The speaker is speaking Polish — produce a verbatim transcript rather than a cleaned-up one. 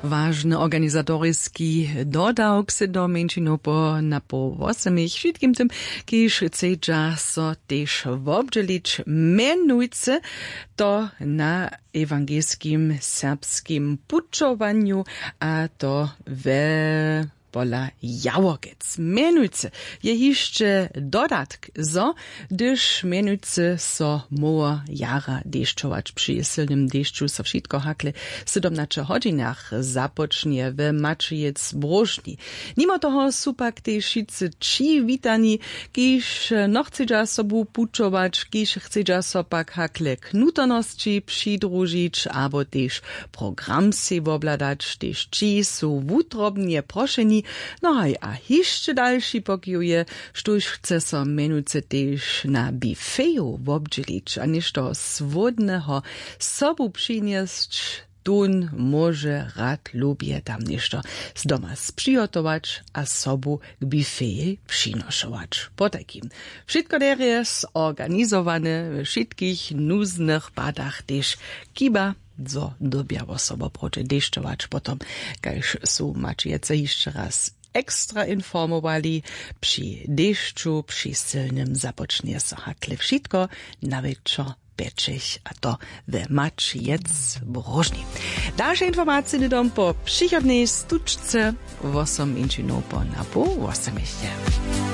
Ważny organizatorski dodawk se do męczinopo na po osemich wszystkim tym, kiż chcedza so też wobdżelić menujce to na ewangelskim serbskim puczowaniu, a to we pola Jałogec. Menujce je jeszcze dodatk zo, gdyż menujce so moło jara deszczować przy silnym deszczu so wszystko hakle siedemnaście hodzinach zapocznie w Maczyjec Brożni. Mimo toho su pak te wszyscy ci witani, kiż no chcedza sobu puczować, kiż chcedza so pak hakle knutoności przydružić, abo też program se wobladać, też ci su wutrobnie proszeni. No haj, a jeszcze dalszy pokijuje, štož chce so menujce też na bifeju wobdželić, a nešto swodneho sobu przyniesć, tun może rad lubie tam nešto z doma sprzygotować, a sobu k bifeji przynoszować. Po takim. Wszystko derje zorganizowane w wszystkich nuznych badach też kiba, co dobiało sobo prote deszczować potom, kajż su Mačiejece jeszcze raz ekstra informowali przy deszczu, przy silnym zapocznie so hakle wszystko na wieczór peczeć, a to w Mačiejec Brożni. Dalsze informacje dodam po przychodnej stuczce, osem inčinov po napu, osem jeszcze.